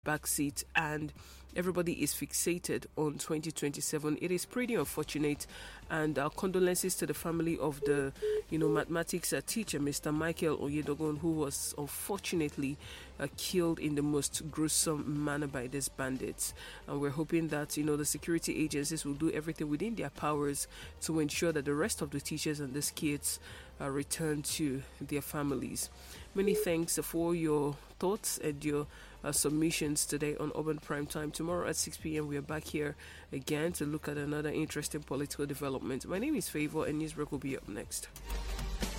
backseat, and everybody is fixated on 2027. It is pretty unfortunate, and our condolences to the family of the mathematics teacher, Mr. Michael Oyedogun, who was unfortunately killed in the most gruesome manner by these bandits. And we're hoping that the security agencies will do everything within their powers to ensure that the rest of the teachers and these kids return to their families. Many thanks for your thoughts and your submissions today on Urban Prime Time. Tomorrow at 6 p.m. we are back here again to look at another interesting political development. My name is Favor, and Newsbreak will be up next.